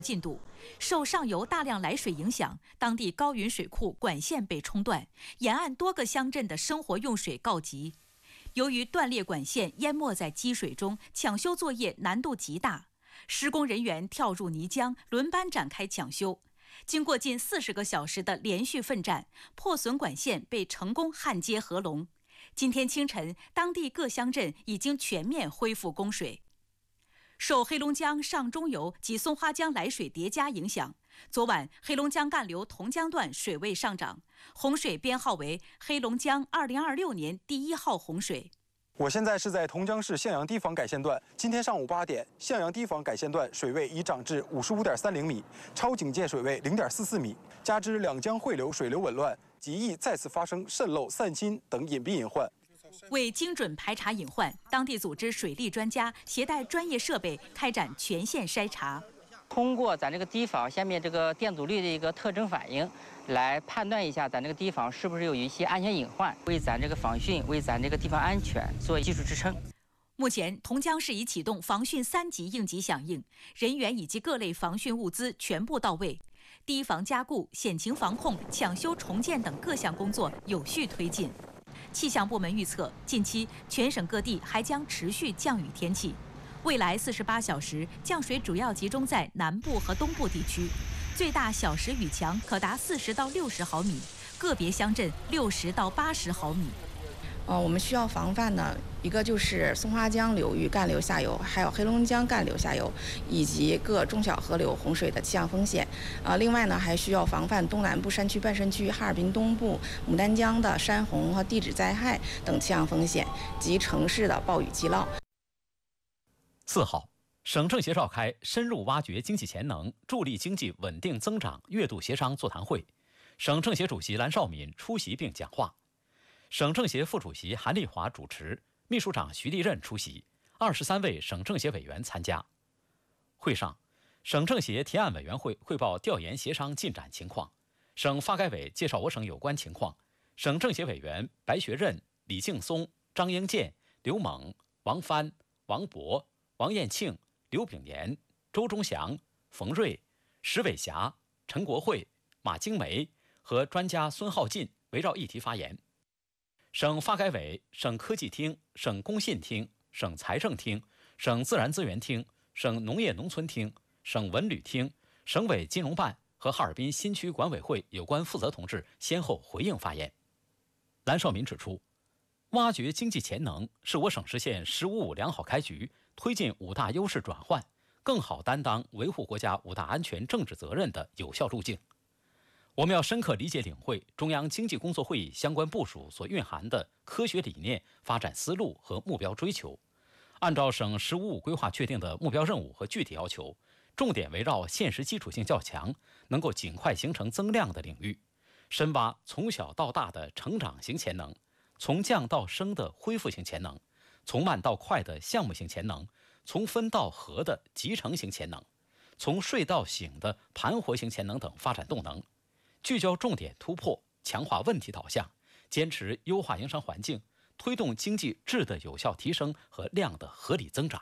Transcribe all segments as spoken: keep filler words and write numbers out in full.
进度。受上游大量来水影响，当地高云水库管线被冲断，沿岸多个乡镇的生活用水告急。由于断裂管线淹没在积水中，抢修作业难度极大，施工人员跳入泥浆，轮班展开抢修。经过近四十个小时的连续奋战，破损管线被成功焊接合拢。今天清晨，当地各乡镇已经全面恢复供水。受黑龙江上中游及松花江来水叠加影响，昨晚黑龙江干流同江段水位上涨，洪水编号为黑龙江二零二六年第一号洪水。 我现在是在同江市向阳堤防改线段，今天上午八点，向阳堤防改线段水位已涨至五十五点三零米，超警戒水位零点四四米，加之两江汇流水流紊乱，极易再次发生渗漏、散心等隐蔽隐患。 为精准排查隐患，当地组织水利专家携带专业设备开展全线筛查。 通过咱这个堤防下面这个电阻率的一个特征反应，来判断一下咱这个堤防是不是有一些安全隐患，为咱这个防汛、为咱这个地方安全做技术支撑。 目前，同江市已启动防汛三级应急响应，人员以及各类防汛物资全部到位，堤防加固、险情防控、抢修重建等各项工作有序推进。气象部门预测，近期全省各地还将持续降雨天气。未来四十八小时，降水主要集中在南部和东部地区，最大小时雨强可达四十到六十毫米，个别乡镇六十到八十毫米。 呃，我们需要防范呢，一个就是松花江流域干流下游，还有黑龙江干流下游，以及各中小河流洪水的气象风险。呃，另外呢，还需要防范东南部山区、半山区、哈尔滨东部、牡丹江的山洪和地质灾害等气象风险及城市的暴雨积涝。 四号，省政协召开深入挖掘经济潜能，助力经济稳定增长月度协商座谈会，省政协主席蓝绍敏出席并讲话。省政协副主席韩丽华主持，秘书长徐立任出席，二十三位省政协委员参加。会上，省政协提案委员会汇报调研协商进展情况，省发改委介绍我省有关情况，省政协委员白学任、李劲松、张英健、刘猛、王帆、王博、王彦庆、刘炳年、周忠祥、冯瑞、石伟霞、陈国慧、马京梅和专家孙浩进围绕议题发言。省发改委、省科技厅、省工信厅、省财政厅、省自然资源厅、省农业农村厅、省文旅厅、省委金融办和哈尔滨新区管委会有关负责同志先后回应发言。蓝绍敏指出，挖掘经济潜能是我省实现“十五五”良好开局、推进五大优势转换、更好担当维护国家五大安全政治责任的有效路径。我们要深刻理解领会中央经济工作会议相关部署所蕴含的科学理念、发展思路和目标追求，按照省“十五五”规划确定的目标任务和具体要求，重点围绕现实基础性较强、能够尽快形成增量的领域，深挖从小到大的成长型潜能，从降到升的恢复性潜能，从慢到快的项目性潜能，从分到合的集成型潜能，从睡到醒的盘活型潜能等发展动能，聚焦重点突破，强化问题导向，坚持优化营商环境，推动经济质的有效提升和量的合理增长。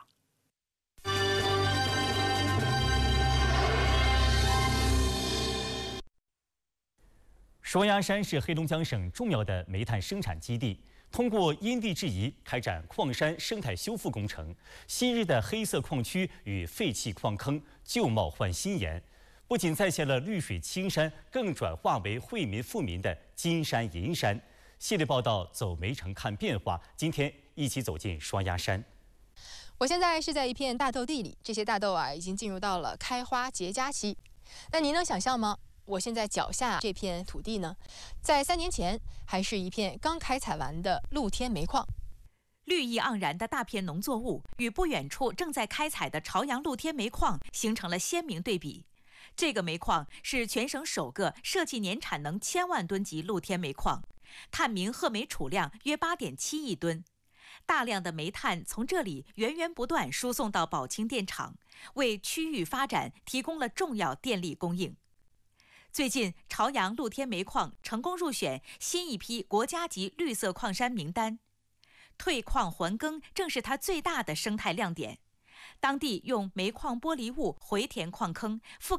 双鸭山是黑龙江省重要的煤炭生产基地，通过因地制宜开展矿山生态修复工程，昔日的黑色矿区与废弃矿坑旧貌换新颜，不仅再现了绿水青山，更转化为惠民富民的金山银山。系列报道走煤城看变化，今天一起走进双鸭山。 我现在是在一片大豆地里，这些大豆啊已经进入到了开花结荚期。那您能想象吗？我现在脚下这片土地呢，在三年前还是一片刚开采完的露天煤矿。 绿意盎然的大片农作物与不远处正在开采的朝阳露天煤矿形成了鲜明对比。这个煤矿是全省首个设计年产能千万吨级露天煤矿，探明褐煤储量约 八点七亿吨。大量的煤炭从这里源源不断输送到宝清电厂，为区域发展提供了重要电力供应。最近，朝阳露天煤矿成功入选新一批国家级绿色矿山名单。退矿还耕正是它最大的生态亮点。 当地用煤矿玻璃物回填矿坑，覆盖